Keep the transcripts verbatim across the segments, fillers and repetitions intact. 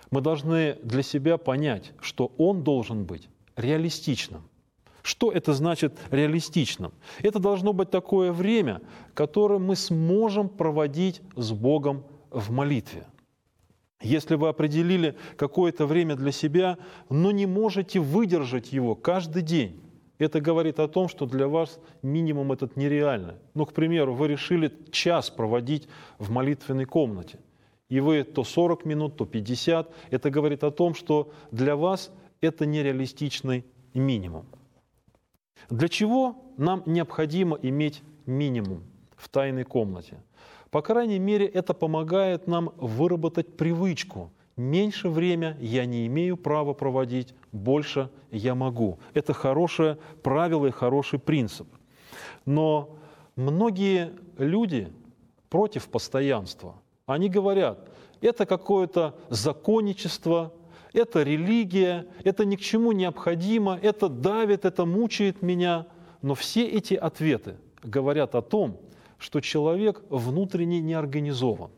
мы должны для себя понять, что он должен быть реалистичным. Что это значит реалистичным? Это должно быть такое время, которое мы сможем проводить с Богом в молитве. Если вы определили какое-то время для себя, но не можете выдержать его каждый день, это говорит о том, что для вас минимум этот нереально. Ну, к примеру, вы решили час проводить в молитвенной комнате, и вы то сорок минут, то пятьдесят. Это говорит о том, что для вас это нереалистичный минимум. Для чего нам необходимо иметь минимум в тайной комнате? По крайней мере, это помогает нам выработать привычку. Меньше время я не имею права проводить, больше я могу. Это хорошее правило и хороший принцип. Но многие люди против постоянства. Они говорят, это какое-то законничество, это религия, это ни к чему необходимо, это давит, это мучает меня. Но все эти ответы говорят о том, что человек внутренне не организован.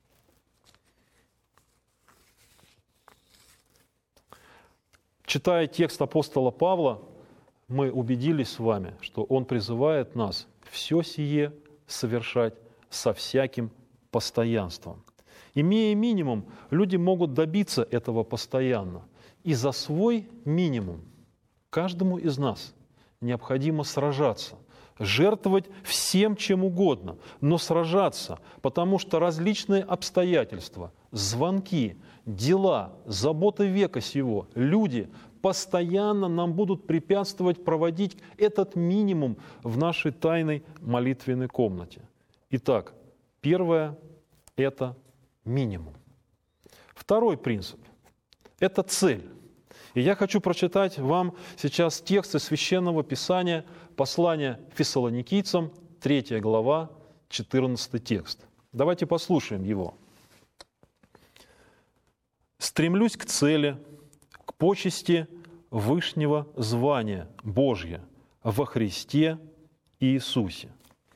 Читая текст апостола Павла, мы убедились с вами, что он призывает нас все сие совершать со всяким постоянством. Имея минимум, люди могут добиться этого постоянно. И за свой минимум каждому из нас необходимо сражаться, жертвовать всем, чем угодно, но сражаться, потому что различные обстоятельства, звонки, дела, заботы века сего, люди постоянно нам будут препятствовать проводить этот минимум в нашей тайной молитвенной комнате. Итак, первое – это минимум. Второй принцип – это цель. И я хочу прочитать вам сейчас текст из Священного Писания, послание Фессалоникийцам, третья глава, четырнадцатый текст. Давайте послушаем его. «Стремлюсь к цели, к почести вышнего звания Божьего во Христе Иисусе».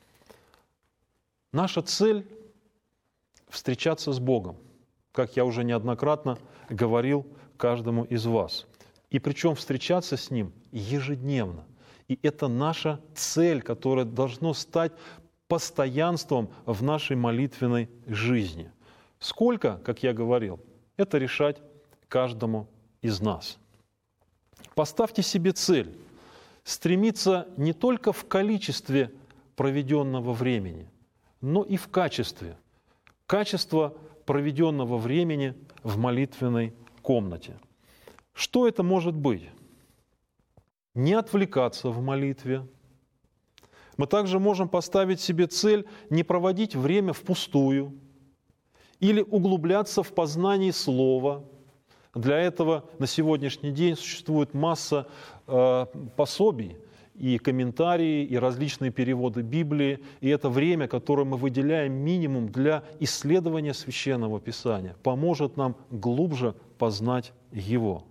Наша цель – встречаться с Богом, как я уже неоднократно говорил каждому из вас. И причем встречаться с Ним ежедневно. И это наша цель, которая должна стать постоянством в нашей молитвенной жизни. Сколько, как я говорил, это решать каждому из нас. Поставьте себе цель стремиться не только в количестве проведенного времени, но и в качестве. Качество проведенного времени в молитвенной комнате. Что это может быть? Не отвлекаться в молитве. Мы также можем поставить себе цель не проводить время впустую или углубляться в познание слова. Для этого на сегодняшний день существует масса э, пособий и комментарии, и различные переводы Библии. И это время, которое мы выделяем минимум для исследования Священного Писания, поможет нам глубже познать его.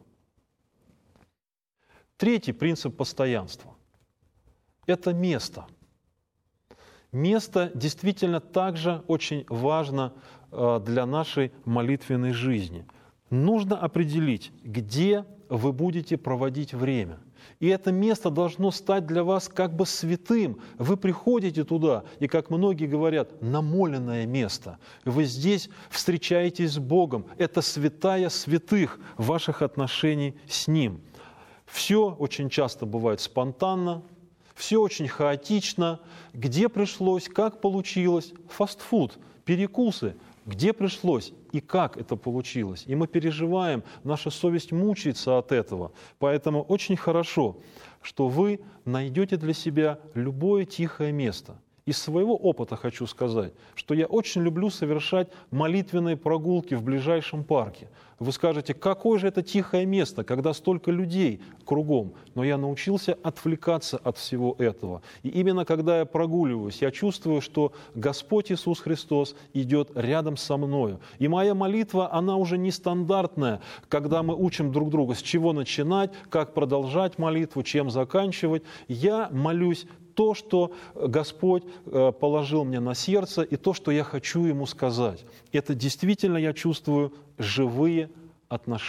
Третий принцип постоянства – это место. Место действительно также очень важно для нашей молитвенной жизни. Нужно определить, где вы будете проводить время. И это место должно стать для вас как бы святым. Вы приходите туда, и, как многие говорят, намоленное место. Вы здесь встречаетесь с Богом. Это святая святых ваших отношений с Ним. Все очень часто бывает спонтанно, все очень хаотично. Где пришлось, как получилось. Фастфуд, перекусы. Где пришлось и как это получилось. И мы переживаем, наша совесть мучается от этого. Поэтому очень хорошо, что вы найдете для себя любое тихое место. Из своего опыта хочу сказать, что я очень люблю совершать молитвенные прогулки в ближайшем парке. Вы скажете, какое же это тихое место, когда столько людей кругом. Но я научился отвлекаться от всего этого. И именно когда я прогуливаюсь, я чувствую, что Господь Иисус Христос идет рядом со мною. И моя молитва, она уже не стандартная, когда мы учим друг друга, с чего начинать, как продолжать молитву, чем заканчивать. Я молюсь то, что Господь положил мне на сердце, и то, что я хочу Ему сказать. Это действительно, я чувствую, живые отношения.